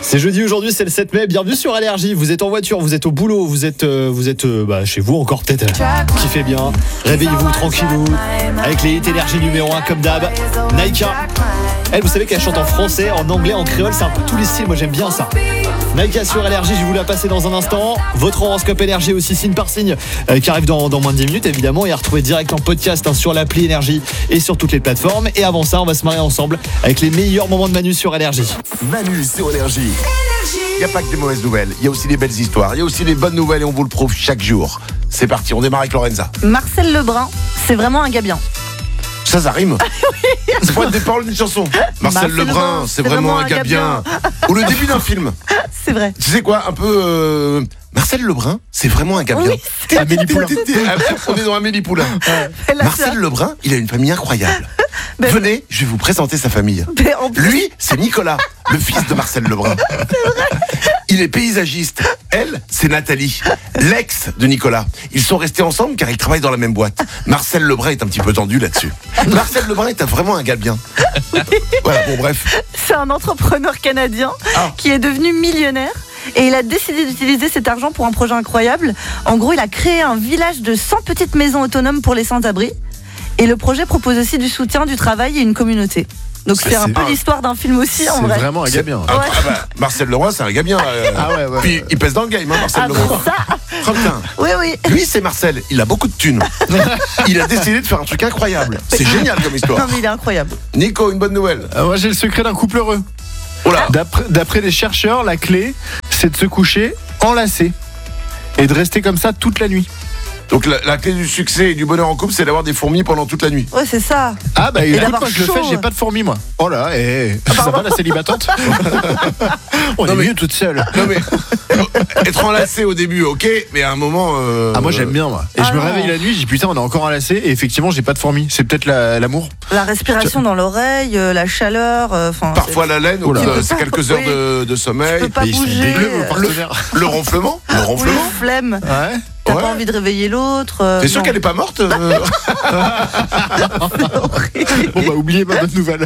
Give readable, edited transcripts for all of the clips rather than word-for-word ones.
C'est jeudi aujourd'hui, c'est le 7 mai. Bienvenue sur Allergie. Vous êtes en voiture, vous êtes au boulot, vous êtes chez vous encore peut-être. Kiffez bien. Réveillez-vous tranquillou. Avec les hits Énergie numéro 1 comme d'hab. Naika. Elle, vous savez qu'elle chante en français, en anglais, en créole. C'est un peu tous les styles. Moi, j'aime bien ça. Naika sur Allergie, je vais vous la passer dans un instant. Votre horoscope Énergie aussi signe par signe qui arrive dans moins de 10 minutes évidemment et à retrouver direct en podcast sur l'appli Énergie et sur toutes les plateformes. Et avant ça, on va se marier ensemble avec les meilleurs moments de Manu sur Énergie. Manu sur Énergie. Il n'y a pas que des mauvaises nouvelles, il y a aussi des belles histoires, il y a aussi des bonnes nouvelles et on vous le prouve chaque jour. C'est parti, on démarre avec Lorenza. Marcel Lebrun, c'est vraiment un gars bien. Ça rime. C'est pour être des paroles d'une chanson. Marcel Lebrun, c'est vraiment un gars bien. Ou le début d'un film. C'est vrai. Tu sais quoi, un peu... Marcel Lebrun, c'est vraiment un gars bien. Oui, Amélie Poulain. On est dans Amélie Poulain. Marcel Lebrun, il a une famille incroyable. Venez, je vais vous présenter sa famille. Lui, c'est Nicolas, le fils de Marcel Lebrun. Il est paysagiste. Elle, c'est Nathalie, l'ex de Nicolas. Ils sont restés ensemble car ils travaillent dans la même boîte. Marcel Lebrun est un petit peu tendu là-dessus. Marcel Lebrun est vraiment un gars bien. Voilà, bon bref. C'est un entrepreneur canadien qui est devenu millionnaire. Et il a décidé d'utiliser cet argent pour un projet incroyable. En gros, il a créé un village de 100 petites maisons autonomes pour les sans-abri. Et le projet propose aussi du soutien, du travail et une communauté. Donc c'est un peu l'histoire d'un film aussi en vrai. C'est vraiment un gars bien. Marcel Lebrun, c'est un gars bien. Ouais. Puis il pèse dans le game, Marcel Lebrun. Ça. Oui. Lui, c'est Marcel. Il a beaucoup de thunes. Il a décidé de faire un truc incroyable. C'est génial comme histoire. Non mais il est incroyable. Nico, une bonne nouvelle. Moi, j'ai le secret d'un couple heureux. Oula. D'après les chercheurs, la clé, c'est de se coucher enlacé et de rester comme ça toute la nuit. Donc la clé du succès et du bonheur en couple, c'est d'avoir des fourmis pendant toute la nuit. Ouais, c'est ça. Ah bah écoute, moi je le chaud. fais, j'ai pas de fourmis moi. Oh là, ça va la célibatante. On est mieux toute seule. Non mais être enlacé au début, ok, mais à un moment. Moi j'aime bien moi. Et je me réveille la nuit, je dis putain on est encore enlacé et effectivement j'ai pas de fourmis. C'est peut-être l'amour. La respiration dans l'oreille, la chaleur, parfois la laine, c'est quelques heures de sommeil. Tu peux pas bouger. Le ronflement. Une flemme. Ouais. T'as pas envie de réveiller l'autre. T'es sûr qu'elle est pas morte Bon bah oubliez ma bonne nouvelle.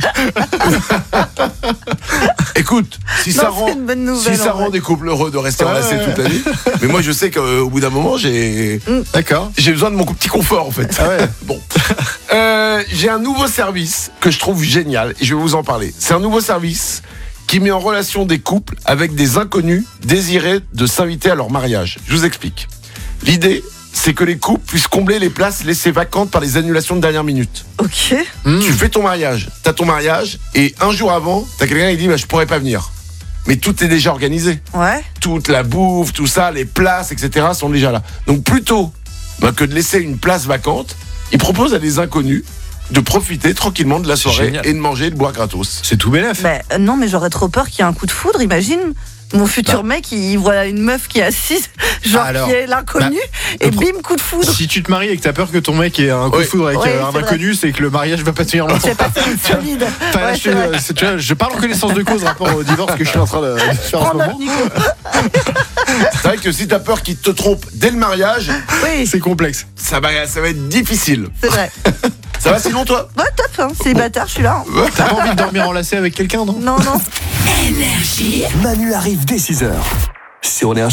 Écoute, si ça rend des couples heureux de rester enlacés toute la nuit, mais moi je sais qu'au bout d'un moment j'ai besoin de mon petit confort en fait. Bon, j'ai un nouveau service que je trouve génial et je vais vous en parler. C'est un nouveau service qui met en relation des couples avec des inconnus désirés de s'inviter à leur mariage. Je vous explique. L'idée, c'est que les couples puissent combler les places laissées vacantes par les annulations de dernière minute. Ok. Tu fais ton mariage, t'as ton mariage, et un jour avant, t'as quelqu'un qui dit je pourrais pas venir. Mais tout est déjà organisé. Ouais. Toute la bouffe, tout ça, les places, etc. sont déjà là. Donc plutôt que de laisser une place vacante, ils proposent à des inconnus de profiter tranquillement de la soirée et de manger et de boire gratos. C'est tout bénef. Non mais j'aurais trop peur qu'il y ait un coup de foudre, imagine. Mon futur mec, il voit une meuf qui est assise, qui est l'inconnu, et bim, coup de foudre. Si tu te maries et que t'as peur que ton mec ait un coup de foudre avec un inconnu, c'est que le mariage va pas tenir longtemps. C'est pas solide. Je parle en connaissance de cause rapport au divorce que je suis en train de faire en ce moment. C'est vrai que si t'as peur qu'il te trompe dès le mariage, c'est complexe. Ça va être difficile. C'est vrai. Ça va sinon toi ? Ouais, top, célibataire, je suis là. T'as pas envie de dormir enlacé avec quelqu'un, non ? Non. Énergie. Manu arrive dès 6h. Sur Énergie.